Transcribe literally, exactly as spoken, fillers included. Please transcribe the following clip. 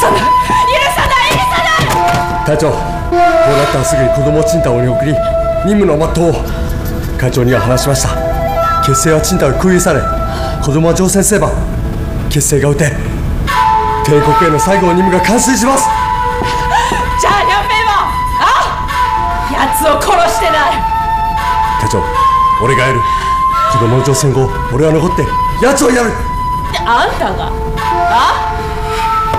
さない、許さない、許さない。 隊長、こうなったらすぐに子供をチンタオに送り、任務の全うを。会長には話しました。結成はチンタオに空輸され、子供は乗船すれば結成が打て、帝国への最後の任務が完遂します。 じゃあ両兵もあ奴を殺してない。 隊長、俺がやる。子供の乗船後、俺は残って奴をやる。 であんたがあ